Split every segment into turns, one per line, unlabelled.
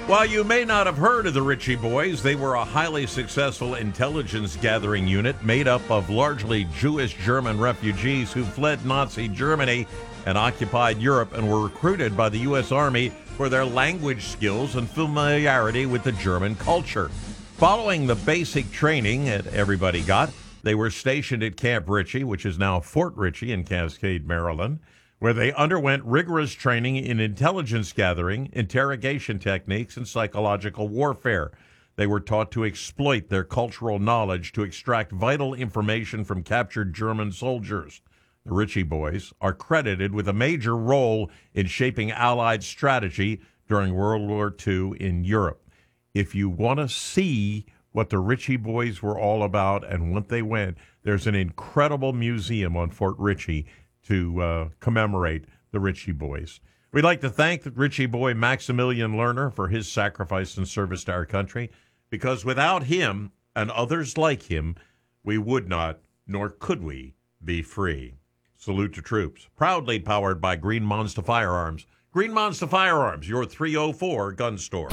While you may not have heard of the Ritchie Boys, they were a highly successful intelligence gathering unit made up of largely Jewish German refugees who fled Nazi Germany and occupied Europe and were recruited by the U.S. Army for their language skills and familiarity with the German culture. Following the basic training that everybody got, they were stationed at Camp Ritchie, which is now Fort Ritchie in Cascade, Maryland, where they underwent rigorous training in intelligence gathering, interrogation techniques, and psychological warfare. They were taught to exploit their cultural knowledge to extract vital information from captured German soldiers. The Ritchie Boys are credited with a major role in shaping Allied strategy during World War II in Europe. If you want to see what the Ritchie Boys were all about and what they went, there's an incredible museum on Fort Ritchie to commemorate the Ritchie Boys. We'd like to thank the Ritchie boy Maximilian Lerner for his sacrifice and service to our country, because without him and others like him, we would not, nor could we, be free. Salute to troops. Proudly powered by Green Monster Firearms. Green Monster Firearms, your 304 gun store.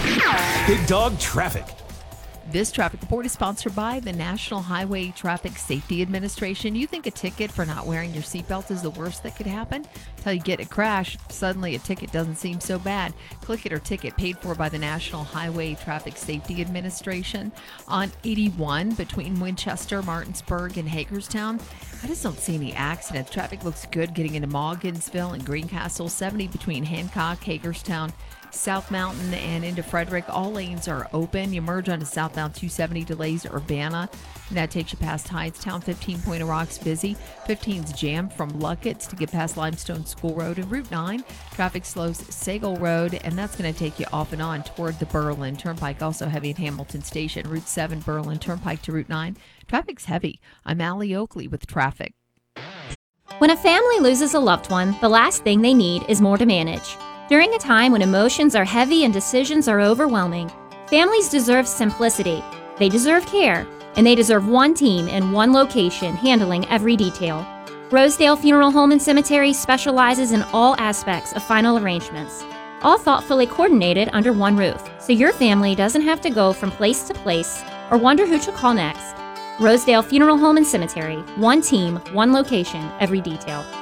Big Dog Traffic.
This traffic report is sponsored by the National Highway Traffic Safety Administration. You think a ticket for not wearing your seatbelt is the worst that could happen? Until you get a crash, suddenly a ticket doesn't seem so bad. Click It or Ticket, paid for by the National Highway Traffic Safety Administration. On 81 between Winchester, Martinsburg, and Hagerstown, I just don't see any accidents. Traffic looks good getting into Morgansville and Greencastle. 70 between Hancock, Hagerstown, South Mountain, and into Frederick. All lanes are open. You merge onto southbound 270, delays Urbana, and that takes you past Hydetown. 15 Point of Rock's busy. 15's jammed from Luckett's to get past Limestone School Road. And Route 9, traffic slows Sagal Road, and that's going to take you off and on toward the Berlin Turnpike. Also heavy at Hamilton Station. Route 7, Berlin Turnpike to Route 9. Traffic's heavy. I'm Allie Oakley with traffic.
When a family loses a loved one, the last thing they need is more to manage. During a time when emotions are heavy and decisions are overwhelming, families deserve simplicity, they deserve care, and they deserve one team in one location handling every detail. Rosedale Funeral Home and Cemetery specializes in all aspects of final arrangements, all thoughtfully coordinated under one roof, so your family doesn't have to go from place to place or wonder who to call next. Rosedale Funeral Home and Cemetery, one team, one location, every detail.